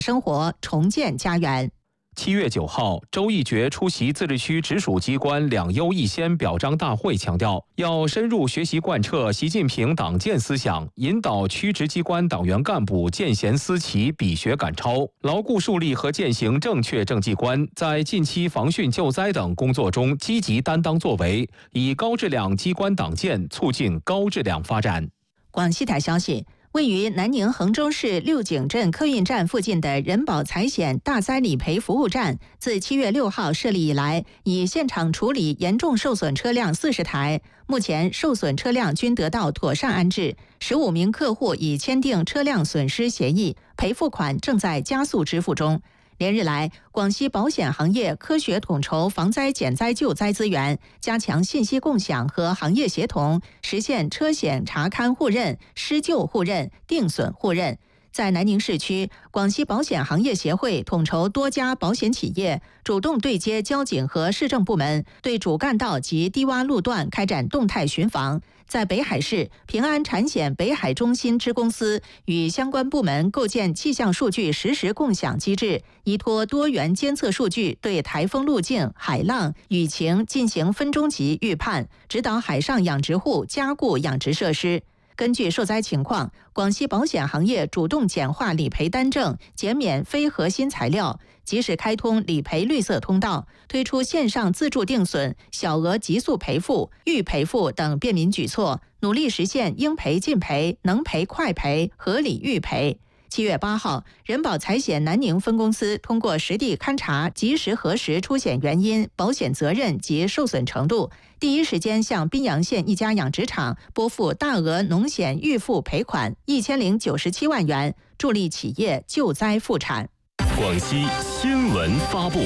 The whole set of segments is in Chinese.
生活重建家园。 7月9号，周一觉出席自治区直属机关2优1先表彰大会，强调要深入学习贯彻习近平党建思想，引导区直机关党员干部见贤思齐、比学赶超，牢固树立和践行正确政绩观，在近期防汛救灾等工作中积极担当作为，以高质量机关党建促进高质量发展。 广西台消息。位于南宁衡州市六井镇客运站附近的人保财险大灾理赔服务站，自7月6号设立以来，已现场处理严重受损车辆40台，目前受损车辆均得到妥善安置，15名客户已签订车辆损失协议，赔付款正在加速支付中。连日来，广西保险行业科学统筹防灾减灾救灾资源，加强信息共享和行业协同，实现车险查勘互认、施救互认、定损互认。在南宁市区，广西保险行业协会统筹多家保险企业，主动对接交警和市政部门，对主干道及低洼路段开展动态巡防。在北海市，平安产险北海中心支公司与相关部门构建气象数据实时共享机制，依托多元监测数据，对台风路径、海浪、雨情进行分钟级预判，指导海上养殖户加固养殖设施。根据受灾情况，广西保险行业主动简化理赔单证，减免非核心材料，及时开通理赔绿色通道，推出线上自助定损、小额急速赔付、预赔付等便民举措，努力实现应赔尽赔、能赔快赔、合理预赔。7月8号，人保财险南宁分公司通过实地勘查，及时核实出险原因、保险责任及受损程度，第一时间向宾阳县一家养殖场拨付大额农险预付赔款1097万元，助力企业救灾复产。 广西新闻发布。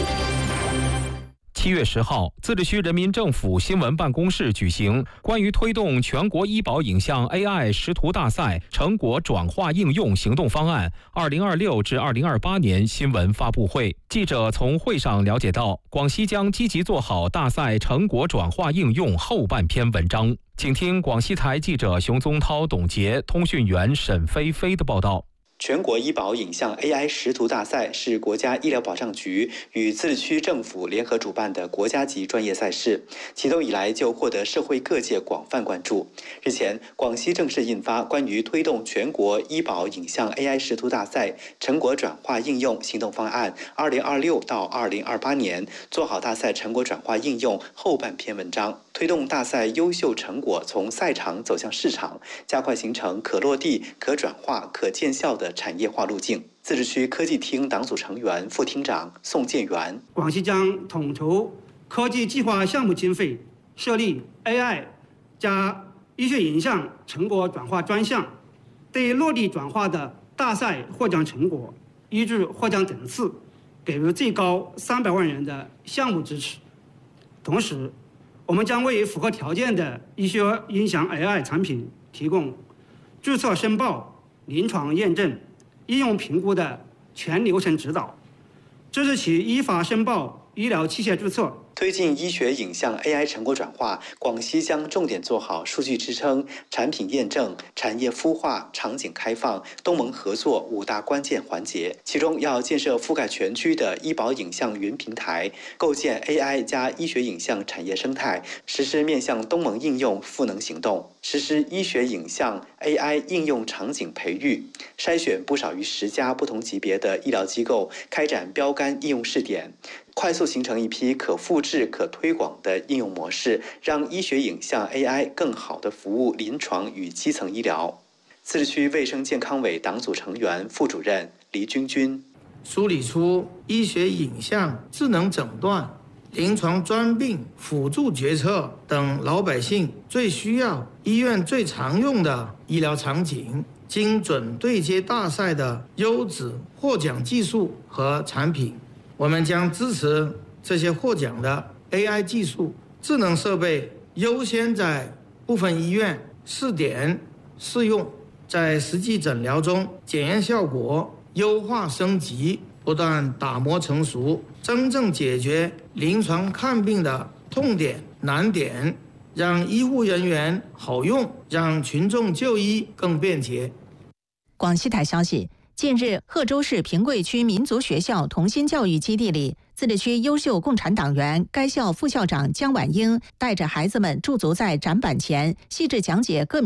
7月10号，自治区人民政府新闻办公室举行关于推动全国医保影像 AI 识图大赛成果转化应用行动方案2026至2028年新闻发布会。记者从会上了解到，广西将积极做好大赛成果转化应用后半篇文章。请听广西台记者熊宗涛、董洁、通讯员沈飞飞的报道。 全国医保影像 AI 识图大赛是国家医疗保障局与自治区政府联合主办的国家级专业赛事，启动以来就获得社会各界广泛关注。日前，广西正式印发关于推动全国医保影像 AI 识图大赛成果转化应用行动方案2026到2028年，做好大赛成果转化应用后半篇文章，推动大赛优秀成果从赛场走向市场，加快形成可落地、可转化、可见效的产业化路径。自治区科技厅党组成员、副厅长宋建元： 广西将统筹科技计划项目经费，设立 AI 加医学影像成果转化专项，对落地转化的大赛获奖成果依据获奖等次，给予最高300万元的项目支持。同时，我们将为符合条件的医学影像 AI 产品提供注册申报、临床验证、应用评估的全流程指导，支持其依法申报医疗器械注册。 推进医学影像 AI 成果转化，广西将重点做好数据支撑、产品验证、产业孵化、场景开放、东盟合作5大关键环节。其中要建设覆盖全区的医保影像云平台，构建 AI 加医学影像产业生态，实施面向东盟应用赋能行动，实施医学影像 AI 应用场景培育，筛选不少于10家不同级别的医疗机构，开展标杆应用试点，快速形成一批可复制、可推广的应用模式，让医学影像 AI 更好地服务临床与基层医疗。自治区卫生健康委党组成员、副主任黎军军： 梳理出医学影像、智能诊断、临床专病辅助决策等老百姓最需要、医院最常用的医疗场景，精准对接大赛的优质获奖技术和产品。我们将支持这些获奖的 AI 技术、智能设备优先在部分医院试点试用，在实际诊疗中检验效果优化升级，不断打磨成熟，真正解决临床看病的痛点难点，让医护人员好用，让群众就医更便捷。 广西台消息， 近日，贺州市平贵区民族学校同心教育基地里，自治区优秀共产党员、该校副校长姜婉英带着孩子们驻足在展板前，细致讲解各